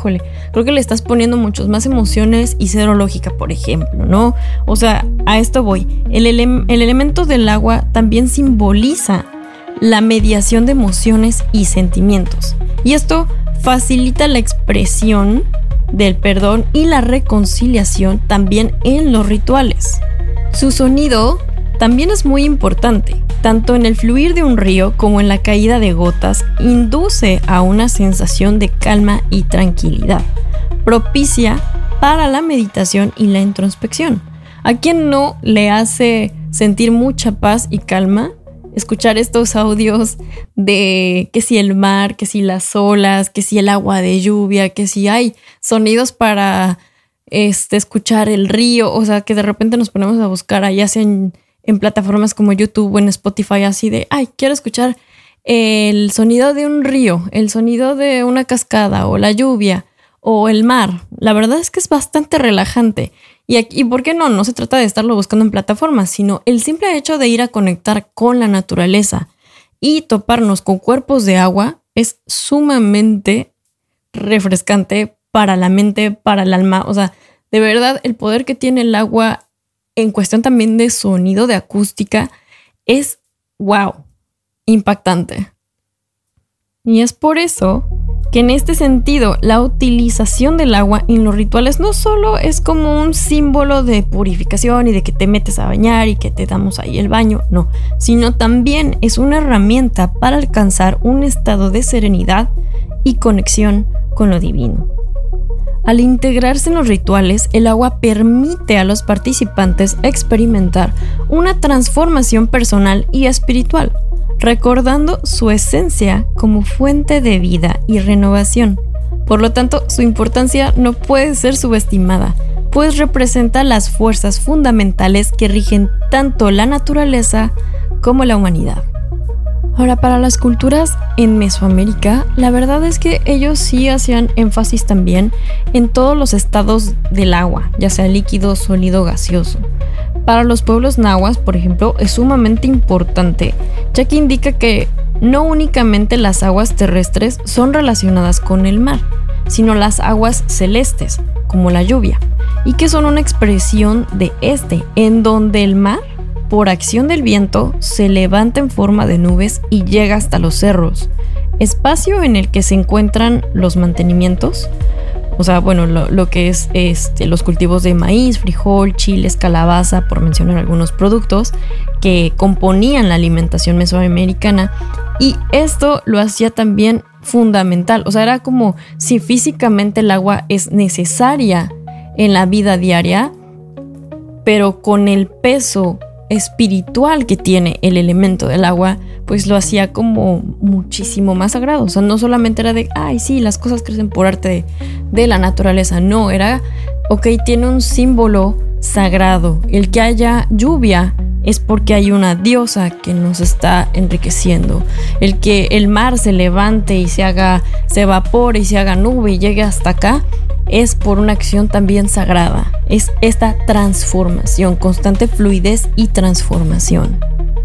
híjole, creo que le estás poniendo muchas más emociones y cero lógica, por ejemplo, ¿no? O sea, a esto voy. El elemento del agua también simboliza la mediación de emociones y sentimientos. Y esto facilita la expresión del perdón y la reconciliación también en los rituales. Su sonido también es muy importante. Tanto en el fluir de un río como en la caída de gotas, induce a una sensación de calma y tranquilidad, propicia para la meditación y la introspección. ¿A quién no le hace sentir mucha paz y calma escuchar estos audios de que si el mar, que si las olas, que si el agua de lluvia, que si hay sonidos para escuchar el río? O sea, que de repente nos ponemos a buscar, ya sea en plataformas como YouTube o en Spotify, así de, quiero escuchar el sonido de un río, el sonido de una cascada o la lluvia o el mar. La verdad es que es bastante relajante. Y ¿por qué no? No se trata de estarlo buscando en plataformas, sino el simple hecho de ir a conectar con la naturaleza y toparnos con cuerpos de agua es sumamente refrescante para la mente, para el alma. O sea, de verdad, el poder que tiene el agua en cuestión también de sonido, de acústica, es wow, impactante. Y es por eso que en este sentido la utilización del agua en los rituales no solo es como un símbolo de purificación y de que te metes a bañar y que te damos ahí el baño, no, sino también es una herramienta para alcanzar un estado de serenidad y conexión con lo divino. Al integrarse en los rituales, el agua permite a los participantes experimentar una transformación personal y espiritual, recordando su esencia como fuente de vida y renovación. Por lo tanto, su importancia no puede ser subestimada, pues representa las fuerzas fundamentales que rigen tanto la naturaleza como la humanidad. Ahora, para las culturas en Mesoamérica, la verdad es que ellos sí hacían énfasis también en todos los estados del agua, ya sea líquido, sólido, gaseoso. Para los pueblos nahuas, por ejemplo, es sumamente importante, ya que indica que no únicamente las aguas terrestres son relacionadas con el mar, sino las aguas celestes, como la lluvia, y que son una expresión de en donde el mar, por acción del viento, se levanta en forma de nubes y llega hasta los cerros, espacio en el que se encuentran los mantenimientos, o sea, bueno, lo que es los cultivos de maíz, frijol, chiles, calabaza, por mencionar algunos productos que componían la alimentación mesoamericana, y esto lo hacía también fundamental. O sea, era como si físicamente el agua es necesaria en la vida diaria, pero con el peso espiritual que tiene el elemento del agua, pues lo hacía como muchísimo más sagrado. O sea, no solamente era de, sí, las cosas crecen por arte de la naturaleza. No, era, tiene un símbolo sagrado. El que haya lluvia es porque hay una diosa que nos está enriqueciendo. El que el mar se levante y se evapore y se haga nube y llegue hasta acá es por una acción también sagrada. Es esta transformación, constante fluidez y transformación.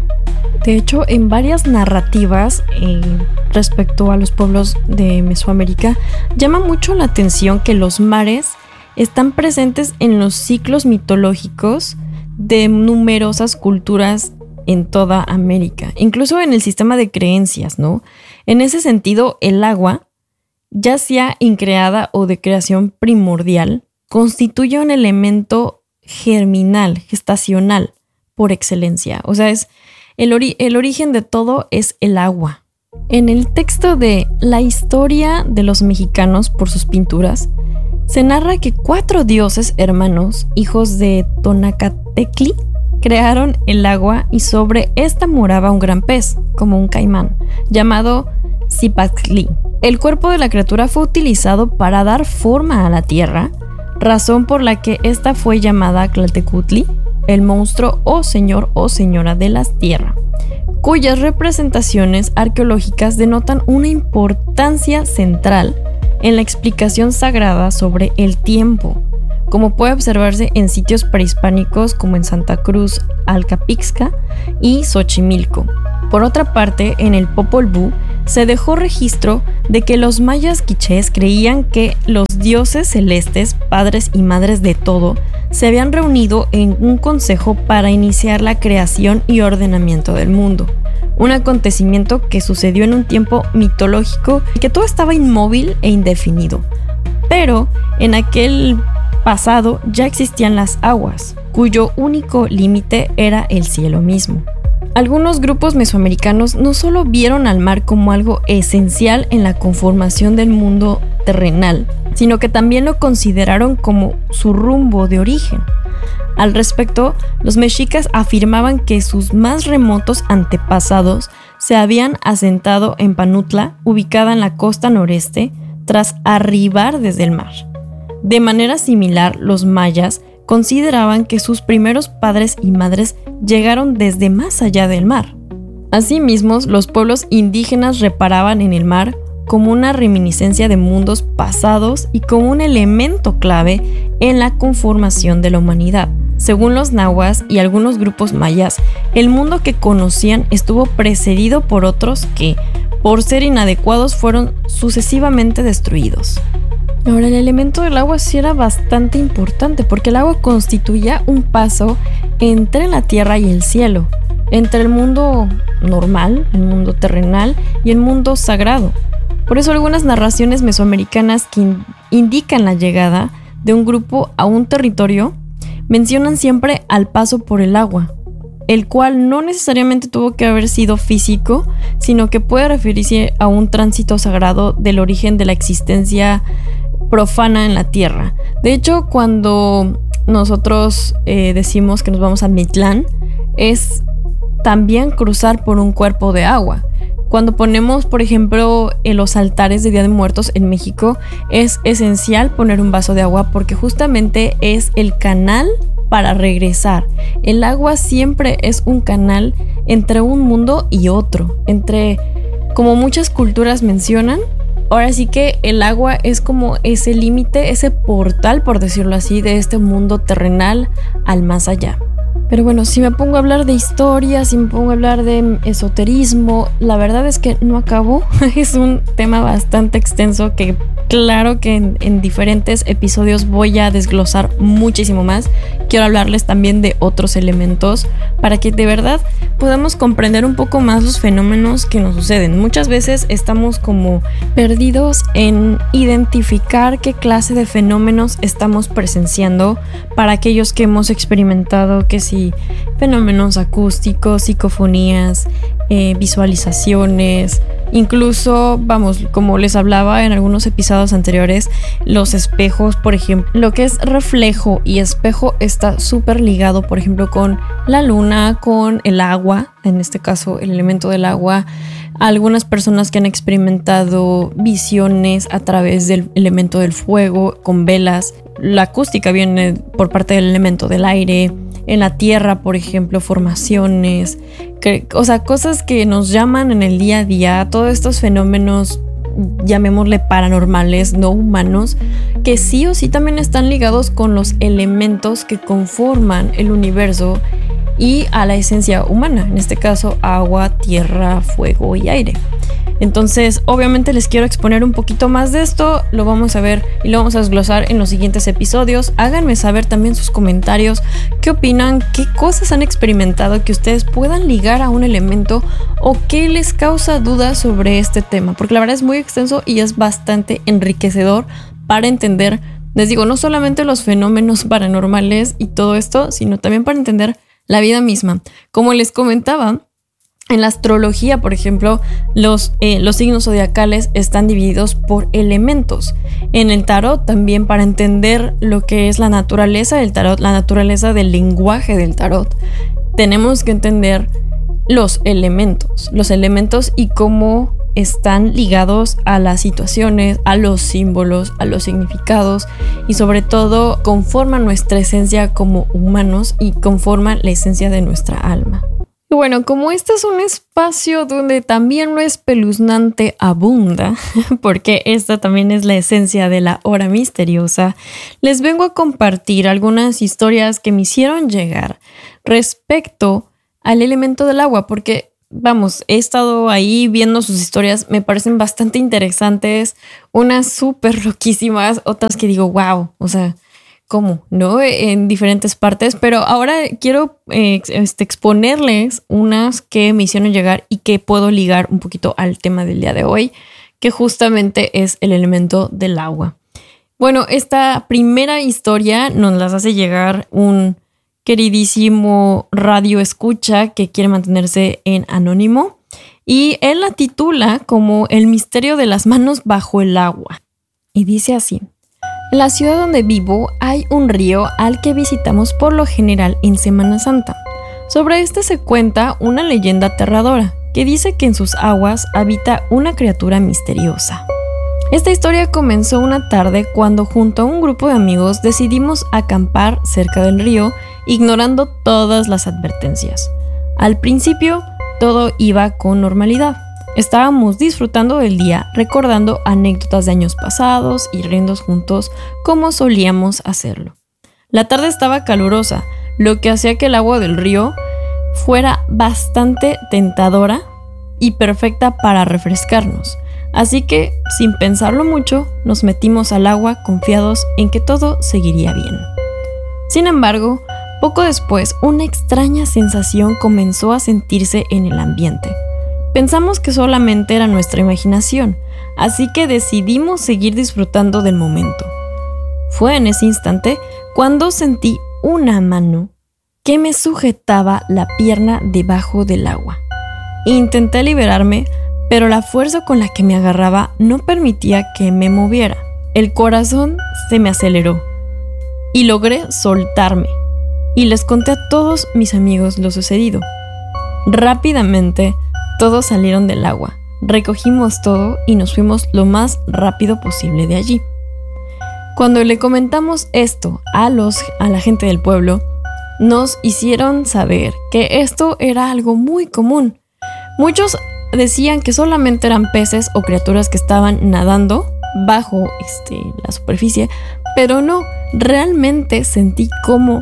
De hecho, en varias narrativas respecto a los pueblos de Mesoamérica, llama mucho la atención que los mares están presentes en los ciclos mitológicos de numerosas culturas en toda América, incluso en el sistema de creencias, ¿no? En ese sentido, el agua, ya sea increada o de creación primordial, constituye un elemento germinal, gestacional, por excelencia. O sea, el origen de todo es el agua. En el texto de La historia de los mexicanos por sus pinturas, se narra que 4 dioses hermanos, hijos de Tonacatecli, crearon el agua y sobre esta moraba un gran pez, como un caimán, llamado Zipactli. El cuerpo de la criatura fue utilizado para dar forma a la tierra, razón por la que esta fue llamada Tlaltecutli, el monstruo o señor o señora de las tierras, cuyas representaciones arqueológicas denotan una importancia central en la explicación sagrada sobre el tiempo, como puede observarse en sitios prehispánicos como en Santa Cruz, Alcapixca y Xochimilco. Por otra parte, en el Popol Vuh se dejó registro de que los mayas quichés creían que los los dioses celestes, padres y madres de todo, se habían reunido en un consejo para iniciar la creación y ordenamiento del mundo. Un acontecimiento que sucedió en un tiempo mitológico y que todo estaba inmóvil e indefinido. Pero en aquel pasado ya existían las aguas, cuyo único límite era el cielo mismo. Algunos grupos mesoamericanos no solo vieron al mar como algo esencial en la conformación del mundo terrenal, sino que también lo consideraron como su rumbo de origen. Al respecto, los mexicas afirmaban que sus más remotos antepasados se habían asentado en Panutla, ubicada en la costa noreste, tras arribar desde el mar. De manera similar, los mayas consideraban que sus primeros padres y madres llegaron desde más allá del mar. Asimismo, los pueblos indígenas reparaban en el mar como una reminiscencia de mundos pasados y como un elemento clave en la conformación de la humanidad. Según los nahuas y algunos grupos mayas, el mundo que conocían estuvo precedido por otros que, por ser inadecuados, fueron sucesivamente destruidos. Ahora, el elemento del agua sí era bastante importante porque el agua constituía un paso entre la tierra y el cielo, entre el mundo normal, el mundo terrenal y el mundo sagrado. Por eso algunas narraciones mesoamericanas que indican la llegada de un grupo a un territorio mencionan siempre al paso por el agua, el cual no necesariamente tuvo que haber sido físico, sino que puede referirse a un tránsito sagrado del origen de la existencia profana en la tierra. De hecho, cuando nosotros decimos que nos vamos a Mictlán, es también cruzar por un cuerpo de agua. Cuando ponemos, por ejemplo, en los altares de Día de Muertos en México, es esencial poner un vaso de agua porque justamente es el canal para regresar. El agua siempre es un canal entre un mundo y otro, como muchas culturas mencionan. Ahora sí que el agua es como ese límite, ese portal, por decirlo así, de este mundo terrenal al más allá. Pero bueno, si me pongo a hablar de historia, si me pongo a hablar de esoterismo, la verdad es que no acabo. Es un tema bastante extenso que claro que en diferentes episodios voy a desglosar muchísimo más. Quiero hablarles también de otros elementos para que de verdad podamos comprender un poco más los fenómenos que nos suceden. Muchas veces estamos como perdidos en identificar qué clase de fenómenos estamos presenciando para aquellos que hemos experimentado, que sí, fenómenos acústicos, psicofonías, visualizaciones, incluso, como les hablaba en algunos episodios anteriores, los espejos, por ejemplo, lo que es reflejo y espejo está súper ligado, por ejemplo, con la luna, con el agua, en este caso el elemento del agua. Algunas personas que han experimentado visiones a través del elemento del fuego, con velas. La acústica viene por parte del elemento del aire. En la tierra, por ejemplo, formaciones, cosas que nos llaman en el día a día, todos estos fenómenos, llamémosle paranormales, no humanos, que sí o sí también están ligados con los elementos que conforman el universo y a la esencia humana, en este caso agua, tierra, fuego y aire. Entonces, obviamente les quiero exponer un poquito más de esto, lo vamos a ver y lo vamos a desglosar en los siguientes episodios. Háganme saber también sus comentarios, qué opinan, qué cosas han experimentado que ustedes puedan ligar a un elemento o qué les causa dudas sobre este tema, porque la verdad es muy extenso y es bastante enriquecedor para entender, les digo, no solamente los fenómenos paranormales y todo esto, sino también para entender la vida misma. Como les comentaba, en la astrología, por ejemplo, los signos zodiacales están divididos por elementos. En el tarot también, para entender lo que es la naturaleza del tarot, la naturaleza del lenguaje del tarot, tenemos que entender los elementos y cómo están ligados a las situaciones, a los símbolos, a los significados y sobre todo conforman nuestra esencia como humanos y conforman la esencia de nuestra alma. Y bueno, como este es un espacio donde también lo espeluznante abunda, porque esta también es la esencia de la hora misteriosa, les vengo a compartir algunas historias que me hicieron llegar respecto al elemento del agua, porque vamos, he estado ahí viendo sus historias, me parecen bastante interesantes, unas súper loquísimas, otras que digo, wow, o sea, ¿cómo? ¿No? En diferentes partes, pero ahora quiero exponerles unas que me hicieron llegar y que puedo ligar un poquito al tema del día de hoy, que justamente es el elemento del agua. Bueno, esta primera historia nos las hace llegar un queridísimo radio escucha que quiere mantenerse en anónimo y él la titula como El misterio de las manos bajo el agua. Y dice así: en la ciudad donde vivo hay un río al que visitamos por lo general en Semana Santa. Sobre este se cuenta una leyenda aterradora que dice que en sus aguas habita una criatura misteriosa. Esta historia comenzó una tarde cuando junto a un grupo de amigos decidimos acampar cerca del río, ignorando todas las advertencias. Al principio, todo iba con normalidad. Estábamos disfrutando del día, recordando anécdotas de años pasados y riendo juntos como solíamos hacerlo. La tarde estaba calurosa, lo que hacía que el agua del río fuera bastante tentadora y perfecta para refrescarnos. Así que, sin pensarlo mucho, nos metimos al agua confiados en que todo seguiría bien. Sin embargo, poco después, una extraña sensación comenzó a sentirse en el ambiente. Pensamos que solamente era nuestra imaginación, así que decidimos seguir disfrutando del momento. Fue en ese instante cuando sentí una mano que me sujetaba la pierna debajo del agua. Intenté liberarme, pero la fuerza con la que me agarraba no permitía que me moviera. El corazón se me aceleró y logré soltarme. Y les conté a todos mis amigos lo sucedido. Rápidamente, todos salieron del agua. Recogimos todo y nos fuimos lo más rápido posible de allí. Cuando le comentamos esto a la gente del pueblo, nos hicieron saber que esto era algo muy común. Muchos decían que solamente eran peces o criaturas que estaban nadando bajo la superficie, pero no, realmente sentí como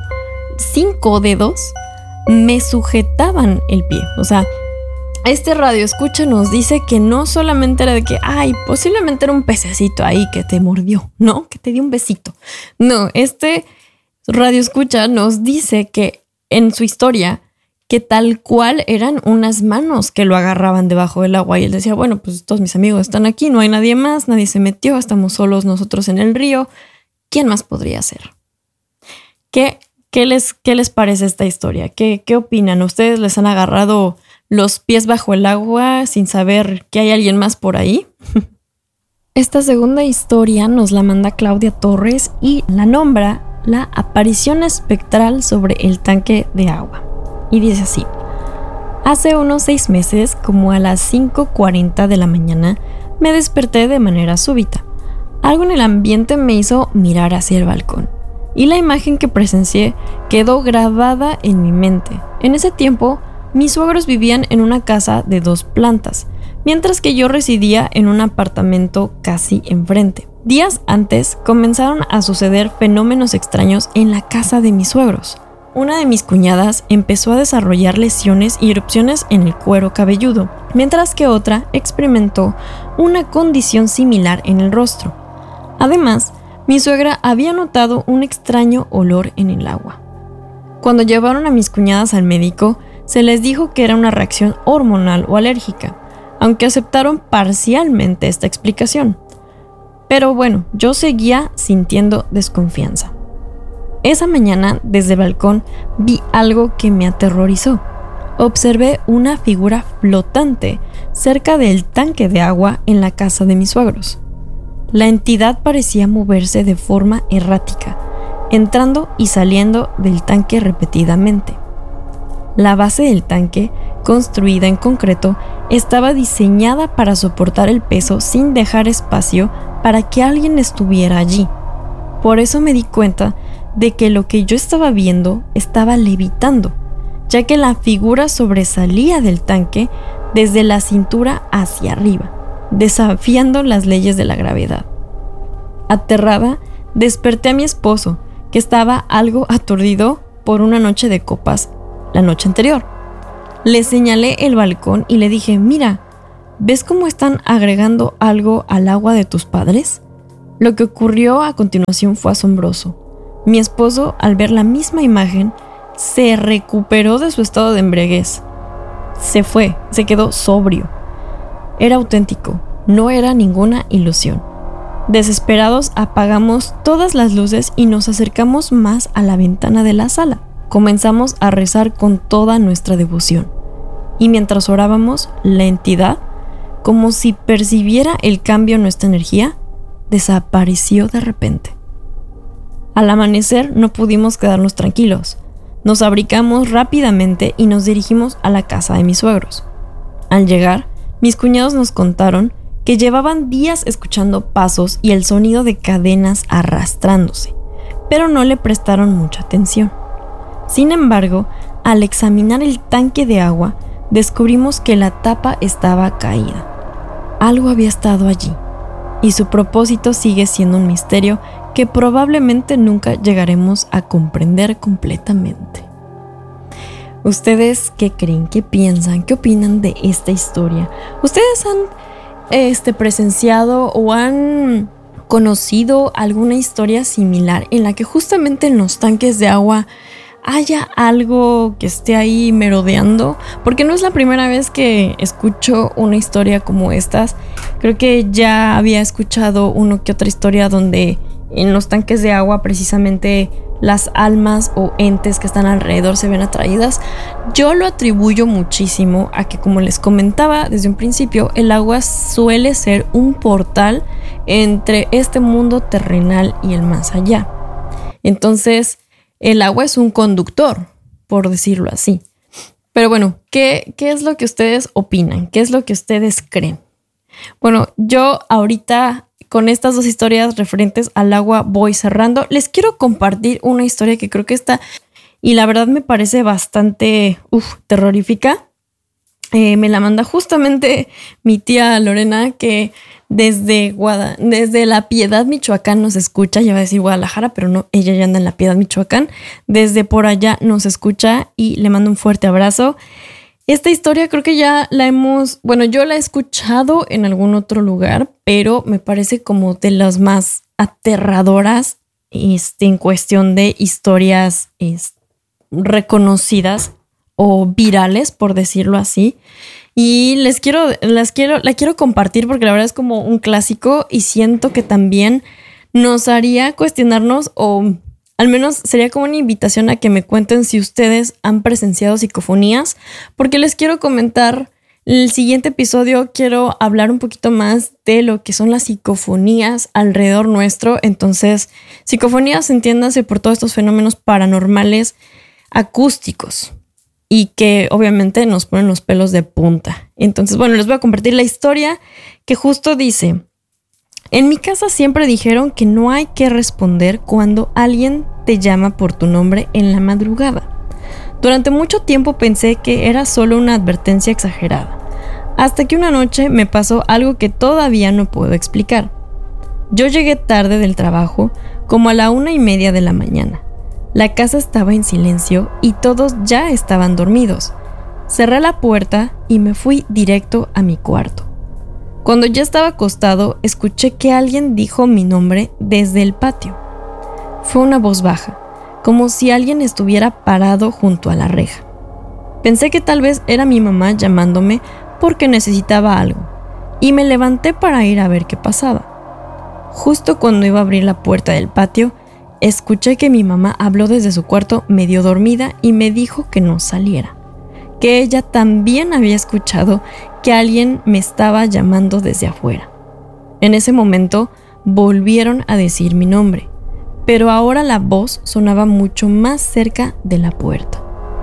5 dedos me sujetaban el pie. O sea, este radio escucha nos dice que no solamente era de que, posiblemente era un pececito ahí que te mordió, ¿no? Que te dio un besito. No, este radio escucha nos dice que en su historia que tal cual eran unas manos que lo agarraban debajo del agua y él decía, bueno, pues todos mis amigos están aquí, no hay nadie más, nadie se metió, estamos solos nosotros en el río, ¿quién más podría ser? ¿Qué les parece esta historia? ¿Qué opinan? ¿Ustedes les han agarrado los pies bajo el agua sin saber que hay alguien más por ahí? Esta segunda historia nos la manda Claudia Torres y la nombra La aparición espectral sobre el tanque de agua. Y dice así: hace unos 6 meses, como a las 5:40 de la mañana, me desperté de manera súbita. Algo en el ambiente me hizo mirar hacia el balcón, y la imagen que presencié quedó grabada en mi mente. En ese tiempo, mis suegros vivían en una casa de 2 plantas, mientras que yo residía en un apartamento casi enfrente. Días antes, comenzaron a suceder fenómenos extraños en la casa de mis suegros. Una de mis cuñadas empezó a desarrollar lesiones y erupciones en el cuero cabelludo, mientras que otra experimentó una condición similar en el rostro. Además, mi suegra había notado un extraño olor en el agua. Cuando llevaron a mis cuñadas al médico, se les dijo que era una reacción hormonal o alérgica, aunque aceptaron parcialmente esta explicación. Pero bueno, yo seguía sintiendo desconfianza. Esa mañana, desde el balcón, vi algo que me aterrorizó. Observé una figura flotante cerca del tanque de agua en la casa de mis suegros. La entidad parecía moverse de forma errática, entrando y saliendo del tanque repetidamente. La base del tanque, construida en concreto, estaba diseñada para soportar el peso sin dejar espacio para que alguien estuviera allí. Por eso me di cuenta de que lo que yo estaba viendo estaba levitando, ya que la figura sobresalía del tanque desde la cintura hacia arriba, desafiando las leyes de la gravedad. Aterrada, desperté a mi esposo, que estaba algo aturdido por una noche de copas la noche anterior. Le señalé el balcón y le dije, mira, ¿ves cómo están agregando algo al agua de tus padres? Lo que ocurrió a continuación fue asombroso. Mi esposo, al ver la misma imagen, se recuperó de su estado de embriaguez. Se quedó sobrio. Era auténtico, no era ninguna ilusión. Desesperados, apagamos todas las luces y nos acercamos más a la ventana de la sala. Comenzamos a rezar con toda nuestra devoción. Y mientras orábamos, la entidad, como si percibiera el cambio en nuestra energía, desapareció de repente. Al amanecer no pudimos quedarnos tranquilos. Nos abrigamos rápidamente y nos dirigimos a la casa de mis suegros. Al llegar, mis cuñados nos contaron que llevaban días escuchando pasos y el sonido de cadenas arrastrándose, pero no le prestaron mucha atención. Sin embargo, al examinar el tanque de agua, descubrimos que la tapa estaba caída. Algo había estado allí, y su propósito sigue siendo un misterio que probablemente nunca llegaremos a comprender completamente. ¿Ustedes qué creen? ¿Qué piensan? ¿Qué opinan de esta historia? ¿Ustedes han presenciado o han conocido alguna historia similar en la que justamente en los tanques de agua haya algo que esté ahí merodeando? Porque no es la primera vez que escucho una historia como estas. Creo que ya había escuchado una que otra historia donde en los tanques de agua precisamente las almas o entes que están alrededor se ven atraídas. Yo lo atribuyo muchísimo a que, como les comentaba desde un principio, el agua suele ser un portal entre este mundo terrenal y el más allá. Entonces, el agua es un conductor, por decirlo así. Pero bueno, ¿qué es lo que ustedes opinan? ¿Qué es lo que ustedes creen? Bueno, yo ahorita con estas dos historias referentes al agua voy cerrando. Les quiero compartir una historia que creo que está, y la verdad me parece bastante terrorífica. Me la manda justamente mi tía Lorena, que desde La Piedad, Michoacán nos escucha. Ya va a decir Guadalajara, pero no, ella ya anda en La Piedad, Michoacán. Desde por allá nos escucha y le mando un fuerte abrazo. Esta historia creo que ya yo la he escuchado en algún otro lugar, pero me parece como de las más aterradoras en cuestión de historias reconocidas o virales, por decirlo así. Y la quiero compartir porque la verdad es como un clásico y siento que también nos haría cuestionarnos, o al menos sería como una invitación a que me cuenten si ustedes han presenciado psicofonías, porque les quiero comentar, el siguiente episodio quiero hablar un poquito más de lo que son las psicofonías alrededor nuestro. Entonces, psicofonías, entiéndase por todos estos fenómenos paranormales acústicos y que obviamente nos ponen los pelos de punta. Entonces, bueno, les voy a compartir la historia que justo dice: en mi casa siempre dijeron que no hay que responder cuando alguien te llama por tu nombre en la madrugada. Durante mucho tiempo pensé que era solo una advertencia exagerada, hasta que una noche me pasó algo que todavía no puedo explicar. Yo llegué tarde del trabajo, como a la 1:30 de la mañana. La casa estaba en silencio y todos ya estaban dormidos. Cerré la puerta y me fui directo a mi cuarto. Cuando ya estaba acostado, escuché que alguien dijo mi nombre desde el patio. Fue una voz baja, como si alguien estuviera parado junto a la reja. Pensé que tal vez era mi mamá llamándome porque necesitaba algo, y me levanté para ir a ver qué pasaba. Justo cuando iba a abrir la puerta del patio, escuché que mi mamá habló desde su cuarto medio dormida y me dijo que no saliera, que ella también había escuchado que alguien me estaba llamando desde afuera. En ese momento volvieron a decir mi nombre, pero ahora la voz sonaba mucho más cerca de la puerta.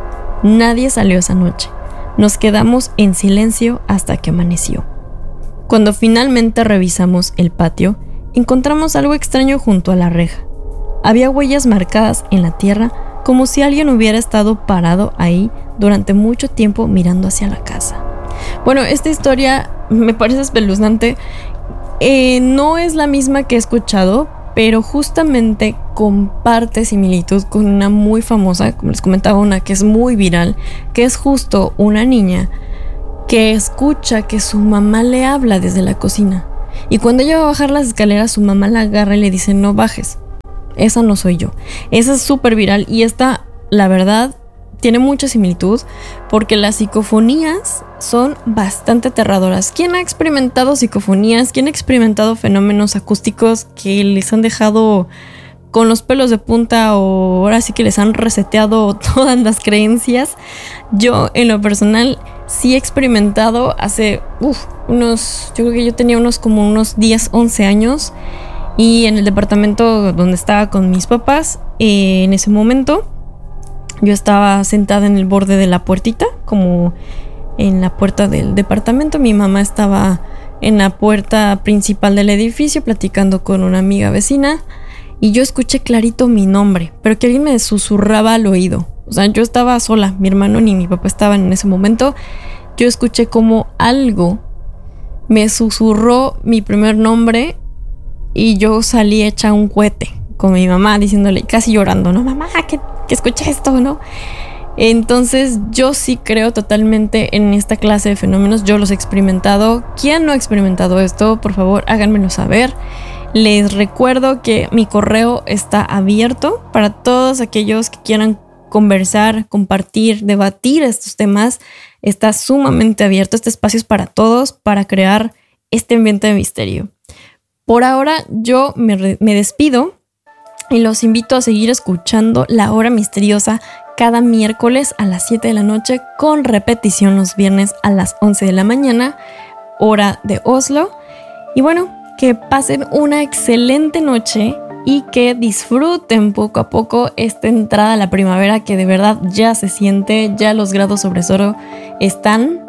Nadie salió esa noche. Nos quedamos en silencio hasta que amaneció. Cuando finalmente revisamos el patio, encontramos algo extraño junto a la reja. Había huellas marcadas en la tierra, como si alguien hubiera estado parado ahí durante mucho tiempo mirando hacia la casa. Bueno, esta historia me parece espeluznante. No es la misma que he escuchado, pero justamente comparte similitud con una muy famosa, como les comentaba, una que es muy viral, que es justo una niña que escucha que su mamá le habla desde la cocina. Y cuando ella va a bajar las escaleras, su mamá la agarra y le dice: no bajes, esa no soy yo. Esa es súper viral y esta, la verdad, tiene mucha similitud porque las psicofonías son bastante aterradoras. ¿Quién ha experimentado psicofonías? ¿Quién ha experimentado fenómenos acústicos que les han dejado con los pelos de punta o ahora sí que les han reseteado todas las creencias? Yo, en lo personal, sí he experimentado hace yo creo que yo tenía unos 10, 11 años, y en el departamento donde estaba con mis papás, en ese momento yo estaba sentada en el borde de la puertita, como en la puerta del departamento. Mi mamá estaba en la puerta principal del edificio platicando con una amiga vecina, y yo escuché clarito mi nombre, pero que alguien me susurraba al oído. O sea, yo estaba sola, mi hermano ni mi papá estaban en ese momento. Yo escuché como algo me susurró mi primer nombre y yo salí hecha un cohete con mi mamá diciéndole, casi llorando, ¿no? Mamá, que escuché esto, ¿no? Entonces yo sí creo totalmente en esta clase de fenómenos. Yo los he experimentado. ¿Quién no ha experimentado esto? Por favor, háganmelo saber. Les recuerdo que mi correo está abierto para todos aquellos que quieran conversar, compartir, debatir estos temas. Está sumamente abierto. Este espacio es para todos, para crear este ambiente de misterio. Por ahora yo me despido y los invito a seguir escuchando La Hora Misteriosa cada miércoles a las 7 de la noche, con repetición los viernes a las 11 de la mañana, hora de Oslo. Y bueno, que pasen una excelente noche y que disfruten poco a poco esta entrada a la primavera, que de verdad ya se siente, ya los grados sobre cero están,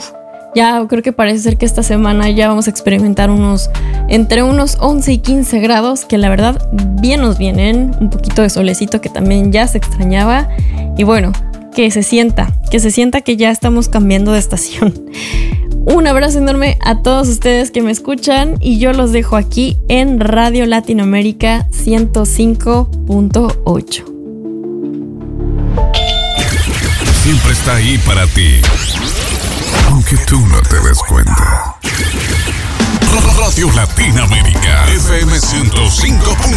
ya creo que parece ser que esta semana ya vamos a experimentar entre unos 11 y 15 grados, que la verdad bien nos vienen, un poquito de solecito que también ya se extrañaba, y bueno, que se sienta que ya estamos cambiando de estación. Un abrazo enorme a todos ustedes que me escuchan, y yo los dejo aquí en Radio Latinoamérica 105.8. Siempre está ahí para ti, aunque tú no te des cuenta. Radio Latinoamérica FM 105.